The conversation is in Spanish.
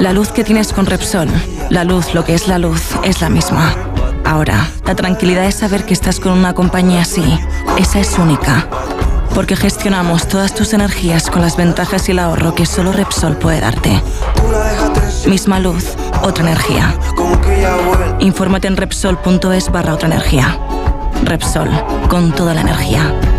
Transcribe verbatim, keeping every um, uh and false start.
La luz que tienes con Repsol, la luz, lo que es la luz, es la misma. Ahora, la tranquilidad es saber que estás con una compañía así. Esa es única. Porque gestionamos todas tus energías con las ventajas y el ahorro que solo Repsol puede darte. Misma luz, otra energía. Infórmate en Repsol punto es barra otra energía. Repsol, con toda la energía.